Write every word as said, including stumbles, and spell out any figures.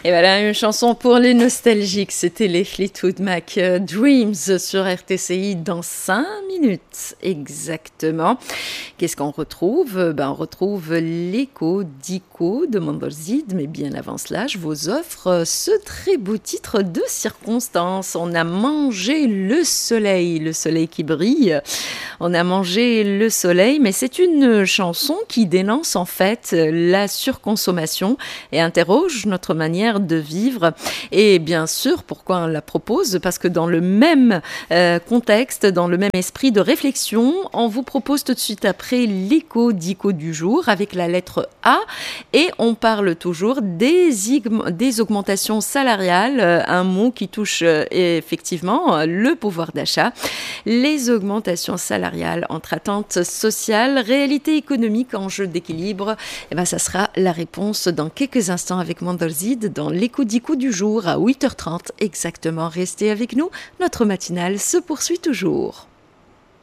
Et voilà, une chanson pour les nostalgiques. C'était les Fleetwood Mac euh, Dreams sur R T C I dans cinq minutes exactement. Qu'est-ce qu'on retrouve? Ben, on retrouve l'écho d'Ico de Mandorzid, mais bien avant cela, je vous offre ce très beau titre de circonstance. On a mangé le soleil, le soleil qui brille. On a mangé le soleil, mais c'est une chanson qui dénonce en fait la surconsommation et interroge notre manière de vivre. Et bien sûr, pourquoi on la propose? Parce que dans le même euh, contexte, dans le même esprit de réflexion, on vous propose tout de suite après l'écho d'Ico du jour avec la lettre A et on parle toujours des, des augmentations salariales, un mot qui touche euh, effectivement le pouvoir d'achat. Les augmentations salariales entre attentes sociales, réalité économique, enjeu d'équilibre, et ben ça sera la réponse dans quelques instants avec Mandorzid dans l'écho d'Ico du jour à huit heures trente exactement. Restez avec nous, notre matinale se poursuit toujours.